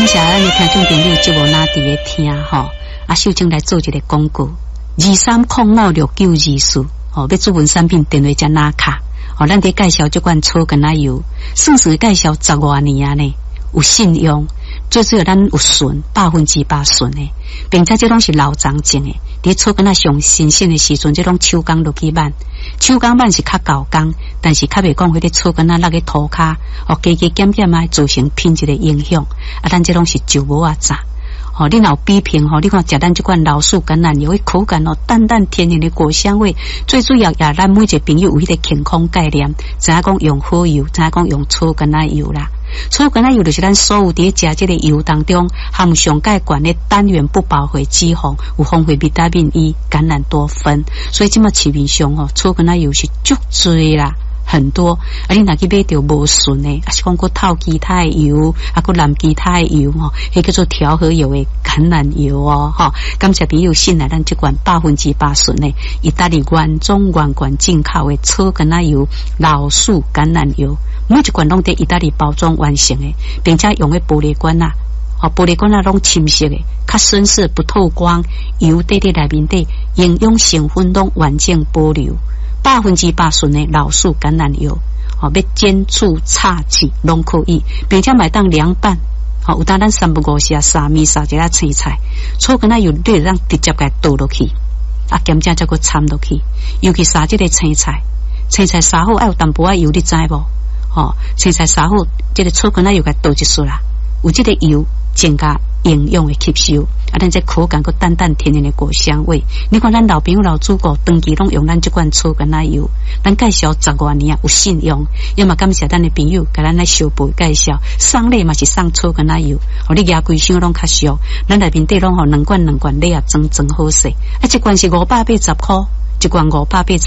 感谢咱的听众朋友，节目哪伫咧听吼？秀清来做一个广告，23056924要注文产品电话加拿卡。咱伫介绍这款草根仔油，算是介绍10多年啊呢，有信用。最主要咱有纯，100%纯的，并且这拢是老长种的。伫草根仔上新鲜的时阵，这种手工落去挽，手工挽是较高工，但是较袂讲迄个草根仔落去涂骹，加加减减啊，造成品质的影响。咱这拢是就无啊炸。你若有比拼你看食咱这款老树橄榄油，口感淡淡甜甜的果香味，最主要也咱每一个朋友有迄个健康概念，知影讲用好油，知影讲用草橄榄油啦。草橄榄油就是咱所有伫食这个油当中含上介高的单元不饱和脂肪，有丰富维他命 E、橄榄多酚，所以即马市面上草橄榄油是足多啦。很多，你若去买到无纯的，是讲过透其他的油，过染其他的油迄叫做调和油的橄榄油感谢朋友信赖咱这款100%纯的意大利原装原罐进口的草橄榄油、老树橄榄油，每一罐拢在意大利包装完成的，并且用的玻璃罐玻璃罐拢深色的，较深色不透光，油在内面底，营养成分拢完整保留。100%纯的老树橄榄油，要煎煮炒制拢可以，并且买当凉拌，有当咱3不5时沙米沙一下青菜，草橄榄油你让直接给倒落去，咸正再个掺落去，尤其沙这个青菜沙好要有淡薄仔油，你知无？青菜沙好，这个草橄榄油给倒一撮啦，有这个油增加营养的吸收，咱这口感个淡淡甜甜的果香味。你看咱老朋友老祖国长期拢用咱这款草橄榄油，咱介绍10多年有信用。要么感谢咱的朋友，给咱来小辈介绍，送礼嘛是送草橄榄油，你牙规箱拢较俗，咱内面底拢2罐2罐礼啊，装好势。这罐是580块，一罐580。